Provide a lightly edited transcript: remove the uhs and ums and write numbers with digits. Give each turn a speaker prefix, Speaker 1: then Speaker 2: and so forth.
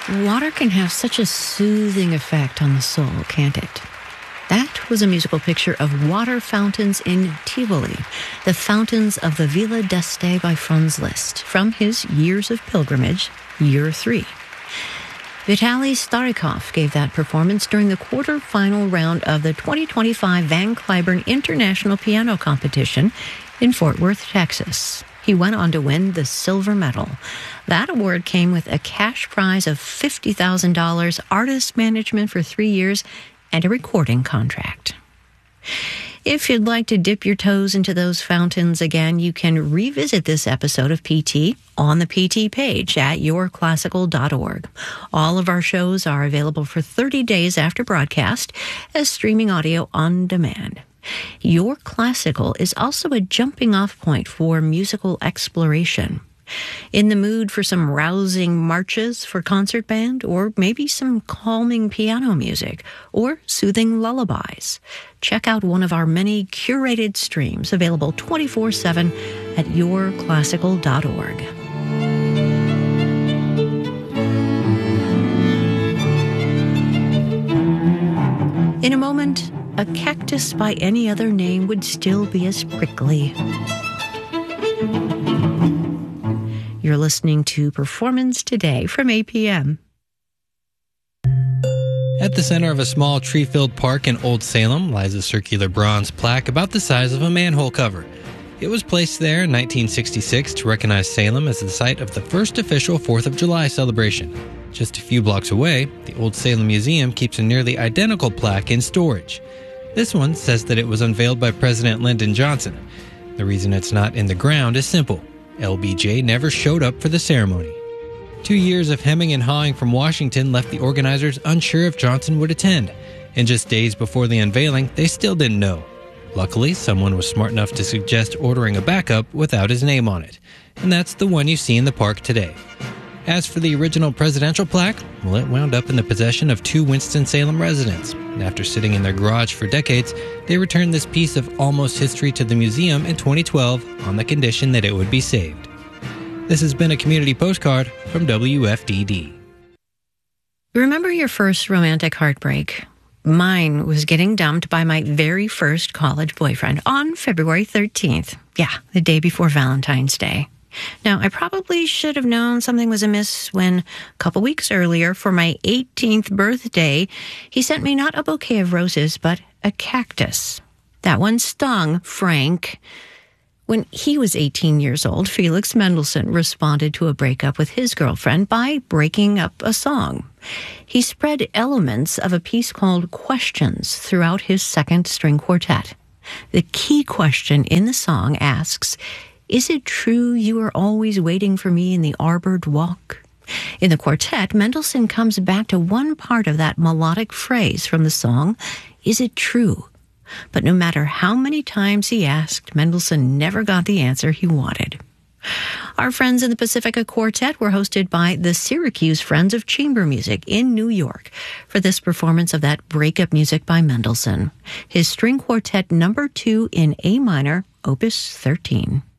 Speaker 1: Water can have such a soothing effect on the soul, can't it? That was a musical picture of water fountains in Tivoli, the fountains of the Villa d'Este by Franz Liszt, from his Years of Pilgrimage, Year 3. Vitaly Starikov gave that performance during the quarter-final round of the 2025 Van Cliburn International Piano Competition in Fort Worth, Texas. He went on to win the silver medal. That award came with a cash prize of $50,000, artist management for 3 years, and a recording contract. If you'd like to dip your toes into those fountains again, you can revisit this episode of PT on the PT page at yourclassical.org. All of our shows are available for 30 days after broadcast as streaming audio on demand. Your Classical is also a jumping-off point for musical exploration. In the mood for some rousing marches for concert band, or maybe some calming piano music, or soothing lullabies? Check out one of our many curated streams available 24/7 at yourclassical.org. In a moment, a cactus by any other name would still be as prickly. You're listening to Performance Today from APM.
Speaker 2: At the center of a small tree-filled park in Old Salem lies a circular bronze plaque about the size of a manhole cover. It was placed there in 1966 to recognize Salem as the site of the first official 4th of July celebration. Just a few blocks away, the Old Salem Museum keeps a nearly identical plaque in storage. This one says that it was unveiled by President Lyndon Johnson. The reason it's not in the ground is simple. LBJ never showed up for the ceremony. 2 years of hemming and hawing from Washington left the organizers unsure if Johnson would attend, and just days before the unveiling, they still didn't know. Luckily, someone was smart enough to suggest ordering a backup without his name on it, and that's the one you see in the park today. As for the original presidential plaque, well, it wound up in the possession of 2 Winston-Salem residents. After sitting in their garage for decades, they returned this piece of almost history to the museum in 2012 on the condition that it would be saved. This has been a community postcard from WFDD.
Speaker 1: Remember your first romantic heartbreak? Mine was getting dumped by my very first college boyfriend on February 13th. Yeah, the day before Valentine's Day. Now, I probably should have known something was amiss when, a couple weeks earlier, for my 18th birthday, he sent me not a bouquet of roses, but a cactus. That one stung Frank. When he was 18 years old, Felix Mendelssohn responded to a breakup with his girlfriend by breaking up a song. He spread elements of a piece called Questions throughout his second string quartet. The key question in the song asks, "Is it true you are always waiting for me in the arbored walk?" In the quartet, Mendelssohn comes back to one part of that melodic phrase from the song, "Is it true?" But no matter how many times he asked, Mendelssohn never got the answer he wanted. Our friends in the Pacifica Quartet were hosted by the Syracuse Friends of Chamber Music in New York for this performance of that breakup music by Mendelssohn, his String Quartet No. 2 in A minor, Opus 13.